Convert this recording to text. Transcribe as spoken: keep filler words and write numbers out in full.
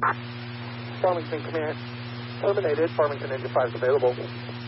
Farmington, come here. Terminated. Farmington, engine five is available.